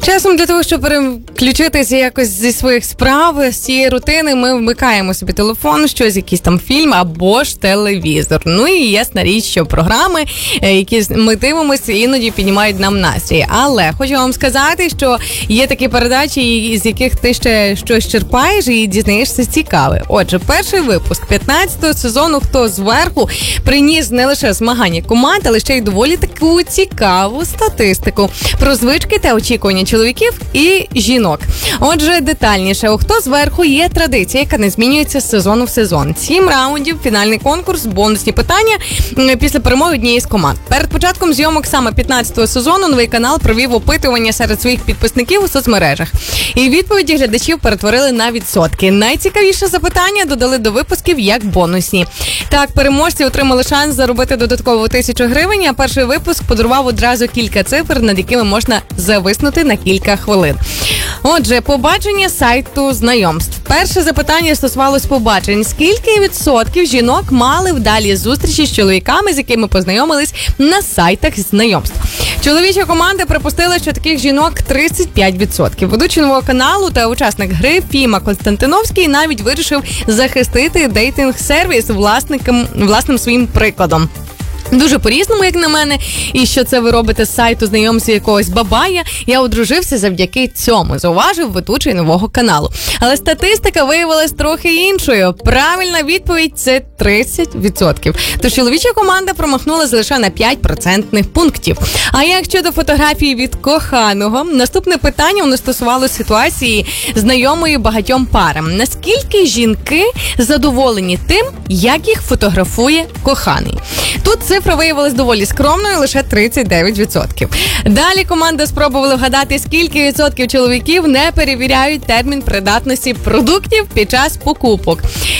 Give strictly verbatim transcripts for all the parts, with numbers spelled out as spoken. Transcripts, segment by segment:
Часом для того, щоб переключитися якось зі своїх справ, з цієї рутини, ми вмикаємо собі телефон, щось, якийсь там фільм або ж телевізор. Ну і ясна річ, що програми, які ми дивимося, іноді піднімають нам настрій. Але хочу вам сказати, що є такі передачі, з яких ти ще щось черпаєш і дізнаєшся цікаве. Отже, перший випуск п'ятнадцятого сезону «Хто зверху» приніс не лише змагання команд, але ще й доволі таку цікаву статистику про звички та очікування чоловіків і жінок. Отже, детальніше, у «Хто зверху» є традиція, яка не змінюється з сезону в сезон. Сім раундів, фінальний конкурс, бонусні питання після перемоги однієї з команд. Перед початком зйомок саме п'ятнадцятого сезону новий канал провів опитування серед своїх підписників у соцмережах. І відповіді глядачів перетворили на відсотки. Найцікавіше запитання додали до випусків як бонусні. Так, переможці отримали шанс заробити додатково тисячу гривень, а перший випуск подарував одразу кілька цифр, над якими можна зависнути на кілька хвилин. Отже, побачення сайту знайомств. Перше запитання стосувалось побачень. Скільки відсотків жінок мали вдалі зустрічі з чоловіками, з якими познайомились на сайтах знайомств? Чоловіча команда припустила, що таких жінок тридцять п'ять відсотків. Ведучий нового каналу та учасник гри Фіма Константиновський навіть вирішив захистити дейтинг-сервіс власникам, власним своїм прикладом. Дуже по-різному, як на мене, і що це ви робите з сайту знайомства якогось бабая. Я одружився завдяки цьому, зауважив ведучий нового каналу. Але статистика виявилась трохи іншою. Правильна відповідь – це тридцять відсотків. Тож чоловіча команда промахнулась лише на п'ять процентних пунктів. А як щодо фотографії від коханого? Наступне питання воно стосувалося ситуації знайомої багатьом парам. Наскільки жінки задоволені тим, як їх фотографує коханий? Тут цифра виявилась доволі скромною, лише тридцять дев'ять відсотків. Далі команда спробувала вгадати, скільки відсотків чоловіків не перевіряють термін придатності продуктів під час покупок.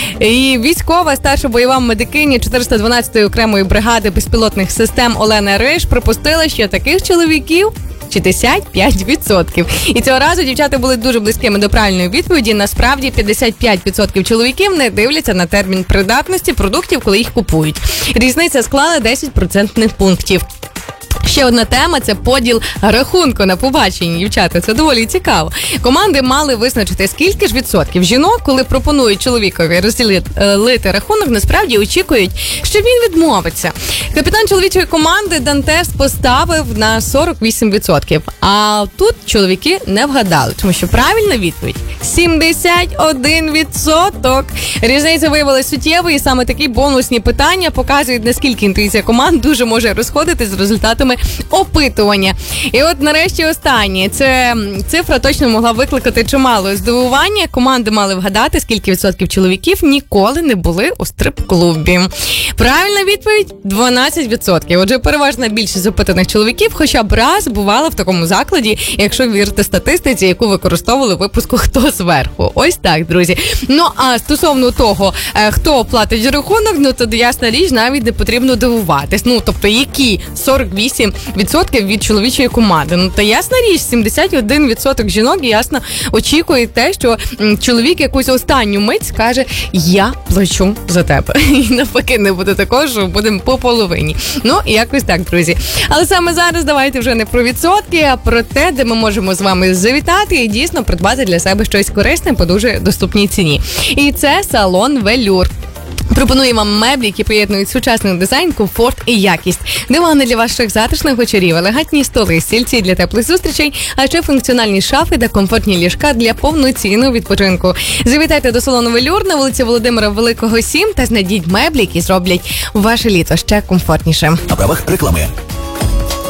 І військова старша бойова медикиня чотириста дванадцятої окремої бригади безпілотних систем Олена Риш припустила, що таких чоловіків шістдесят п'ять відсотків. І цього разу дівчата були дуже близькими до правильної відповіді. Насправді п'ятдесят п'ять відсотків чоловіків не дивляться на термін придатності продуктів, коли їх купують. Різниця склала десять процентних пунктів. Ще одна тема – це поділ рахунку на побаченні. Дівчата, це доволі цікаво. Команди мали визначити, скільки ж відсотків жінок, коли пропонують чоловікові розділити рахунок, насправді очікують, що він відмовиться. Капітан чоловічої команди Дантес поставив на сорок вісім відсотків. А тут чоловіки не вгадали, тому що правильна відповідь – сімдесят один відсоток. Різниця виявилася суттєвою, і саме такі бонусні питання показують, наскільки інтуїція команд дуже може розходитись з результатами опитування. І от нарешті останнє. Це цифра точно могла викликати чимало здивування. Команди мали вгадати, скільки відсотків чоловіків ніколи не були у стрип-клубі. Правильна відповідь – дванадцять відсотків. Отже, переважна більшість запитаних чоловіків хоча б раз бувала в такому закладі, якщо вірити статистиці, яку використовували в випуску «Хто зверху». Ось так, друзі. Ну, а стосовно того, хто платить рахунок, ну, то ясна річ, навіть не потрібно дивуватись. Ну, тобто, які сорок вісім відсотків від чоловічої команди. Ну, та ясна річ, сімдесят один відсоток жінок ясно очікує те, що чоловік якусь останню мить скаже: «Я плачу за тебе». І навпаки не буде такого, що будемо по половині. Ну, якось так, друзі. Але саме зараз давайте вже не про відсотки, а про те, де ми можемо з вами завітати і дійсно придбати для себе щось корисне по дуже доступній ціні. І це салон «Велюр». Пропонує вам меблі, які поєднують сучасний дизайн, комфорт і якість. Дивани для ваших затишних вечорів, елегантні столи, стільці для теплих зустрічей, а ще функціональні шафи та комфортні ліжка для повноцінного відпочинку. Завітайте до салону «Велюр» на вулиці Володимира Великого, сім та знайдіть меблі, які зроблять ваше літо ще комфортніше. На правах реклами.